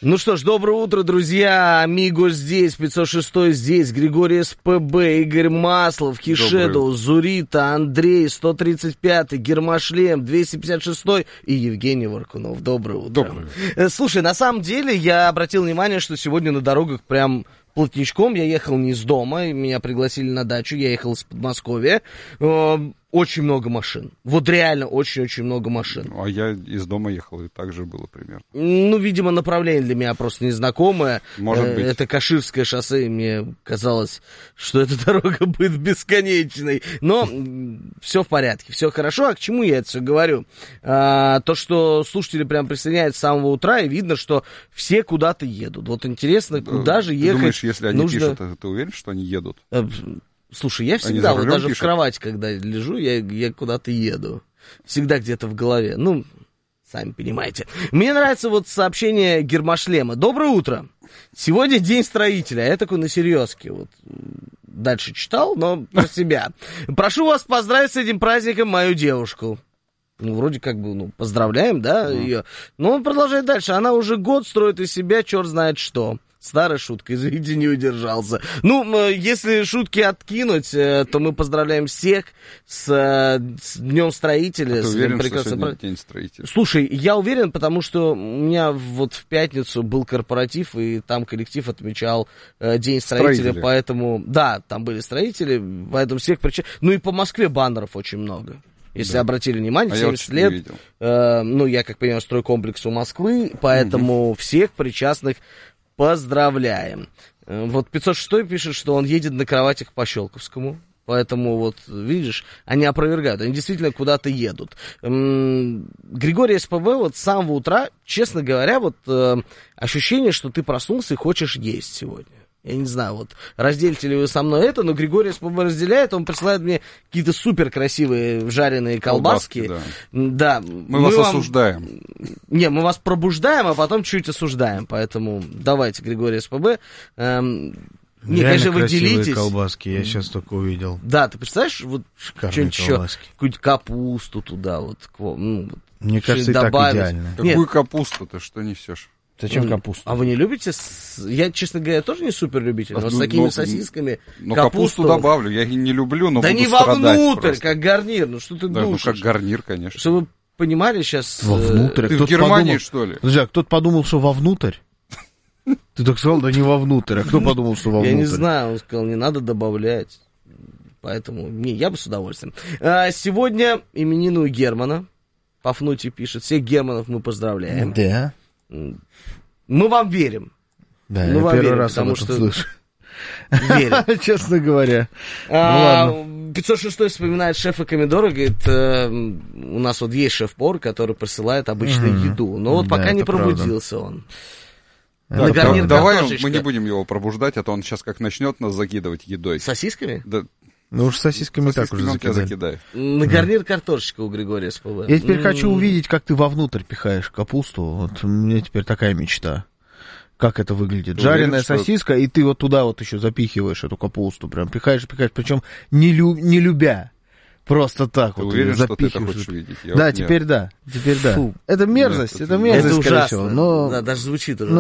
Ну что ж, доброе утро, друзья. Амиго здесь, 506 здесь, Григорий СПБ, Игорь Маслов, Кишедоу, Зурита, Андрей, 135-й, Гермошлем, 256-й и Евгений Варкунов. Доброе утро. Доброе. Слушай, на самом деле я обратил внимание, что сегодня на дорогах прям плотничком. Я ехал не из дома, меня пригласили на дачу, я ехал из Подмосковья. Очень много машин. Вот реально очень-очень много машин. А я из дома ехал, и так же было примерно. Ну, видимо, направление для меня просто незнакомое. Может быть. Это Каширское шоссе, и мне казалось, что эта дорога будет бесконечной. Но все в порядке, все хорошо. А к чему я это все говорю? То, что слушатели прям присоединяются с самого утра, и видно, что все куда-то едут. Вот интересно, куда же ехать. Ты думаешь, если они нужно... пишут, ты уверен, что они едут? Слушай, я всегда, вот даже в кровати, когда лежу, я куда-то еду. Всегда где-то в голове. Ну, сами понимаете. Мне нравится вот сообщение Гермошлема. Доброе утро. Сегодня день строителя. Я такой на серьезке. Вот дальше читал, но про себя. Прошу вас поздравить с этим праздником мою девушку. Ну, вроде как бы, поздравляем, да, ее. Но он продолжает дальше. Она уже год строит из себя черт знает что. Старая шутка, извините, не удержался. Ну, если шутки откинуть, то мы поздравляем всех с Днем Строителя. А ты уверен, что сегодня День Строителя? Слушай, я уверен, потому что у меня вот в пятницу был корпоратив, и там коллектив отмечал День Строителя, поэтому, да, там были строители, поэтому всех причастных. Ну и по Москве баннеров очень много. Если обратили внимание, 70 лет, я, как понимаю, стройкомплекс у Москвы, поэтому всех причастных поздравляем. Вот 506 пишет, что он едет на кроватях по Щелковскому. Поэтому, вот, видишь, они опровергают, они действительно куда-то едут. Григорий СПБ, вот с самого утра, честно говоря, вот ощущение, что ты проснулся и хочешь есть сегодня. Я не знаю, вот, разделите ли вы со мной это, но Григорий СПБ разделяет, он присылает мне какие-то супер красивые жареные колбаски. Да. Мы вас осуждаем. Не, мы вас пробуждаем, а потом чуть осуждаем, поэтому давайте, Григорий СПБ. Не, конечно, вы делитесь. Колбаски, я сейчас только увидел. Да, ты представляешь, вот что-нибудь еще, какую-нибудь капусту туда, вот. Мне кажется, и так идеально. Какую капусту-то, что несешь? Зачем капусту? А вы не любите? Я, честно говоря, тоже не супер любитель, но с такими сосисками. Ну, капусту добавлю, я не люблю, но да буду страдать. Да не вовнутрь, просто. Как гарнир, ну что ты думаешь? Ну, как гарнир, конечно. Чтобы вы понимали сейчас... Вовнутрь. Ты в Германии, что ли? Подожди, а кто-то подумал, что вовнутрь? Ты так сказал, да не вовнутрь, а кто подумал, что вовнутрь? Я не знаю, он сказал, не надо добавлять, поэтому, я бы с удовольствием. Сегодня именины у Германа, Пафнутий пишет, всех Германов мы поздравляем. Да. Мы вам верим. Да, я первый раз об этом слышу. Верим. Честно говоря. 506 вспоминает шефа Комедора, говорит, у нас вот есть шеф-повар, который присылает обычную еду, но вот пока не пробудился он. Давай мы не будем его пробуждать, а то он сейчас как начнет нас закидывать едой. Сосисками? Да. Ну уж сосисками так уже закидает. На гарнир картошечка у Григория СПБ. Я теперь хочу увидеть, как ты вовнутрь пихаешь капусту. Вот у меня теперь такая мечта. Как это выглядит? Жареная сосиска, и ты вот туда вот еще запихиваешь эту капусту. Прям пихаешь, причем не любя. Просто так ты вот. Уверен, что ты это хочешь видеть? Да, теперь да. Теперь да. Это мерзость, скорее всего. Да, даже звучит уже.